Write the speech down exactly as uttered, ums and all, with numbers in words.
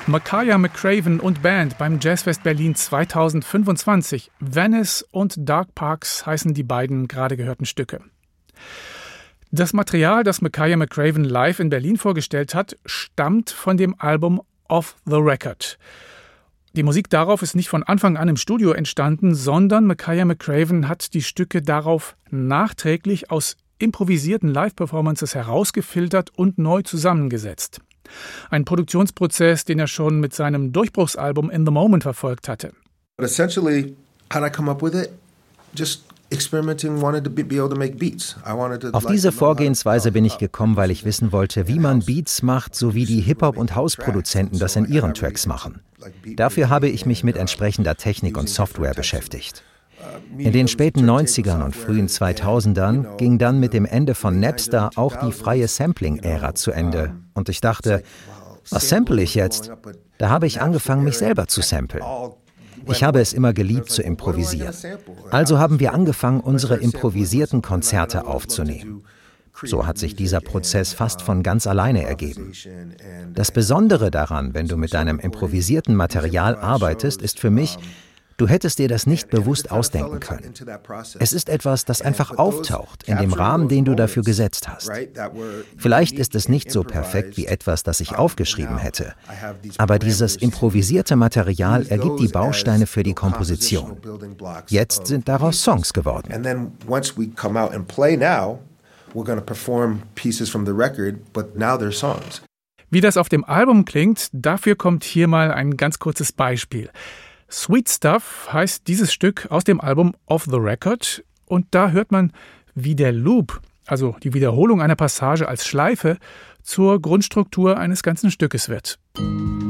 Makaya McCraven und Band beim Jazzfest Berlin zweitausendfünfundzwanzig. Venice und Dark Parks heißen die beiden gerade gehörten Stücke. Das Material, das Makaya McCraven live in Berlin vorgestellt hat, stammt von dem Album Off the Record. Die Musik darauf ist nicht von Anfang an im Studio entstanden, sondern Makaya McCraven hat die Stücke darauf nachträglich aus improvisierten Live-Performances herausgefiltert und neu zusammengesetzt. Ein Produktionsprozess, den er schon mit seinem Durchbruchsalbum In the Moment verfolgt hatte. Essentially, how did I come up with it? Just experimenting, wanted to be able to make beats. I wanted to. Auf diese Vorgehensweise bin ich gekommen, weil ich wissen wollte, wie man Beats macht, so wie die Hip-Hop- und House-Produzenten das in ihren Tracks machen. Dafür habe ich mich mit entsprechender Technik und Software beschäftigt. In den späten neunzigern und frühen zweitausendern ging dann mit dem Ende von Napster auch die freie Sampling-Ära zu Ende. Und ich dachte, was sample ich jetzt? Da habe ich angefangen, mich selber zu samplen. Ich habe es immer geliebt zu improvisieren. Also haben wir angefangen, unsere improvisierten Konzerte aufzunehmen. So hat sich dieser Prozess fast von ganz alleine ergeben. Das Besondere daran, wenn du mit deinem improvisierten Material arbeitest, ist für mich, du hättest dir das nicht bewusst ausdenken können. Es ist etwas, das einfach auftaucht in dem Rahmen, den du dafür gesetzt hast. Vielleicht ist es nicht so perfekt wie etwas, das ich aufgeschrieben hätte, aber dieses improvisierte Material ergibt die Bausteine für die Komposition. Jetzt sind daraus Songs geworden. Wie das auf dem Album klingt, dafür kommt hier mal ein ganz kurzes Beispiel. Sweet Stuff heißt dieses Stück aus dem Album Off the Record und da hört man, wie der Loop, also die Wiederholung einer Passage als Schleife, zur Grundstruktur eines ganzen Stückes wird.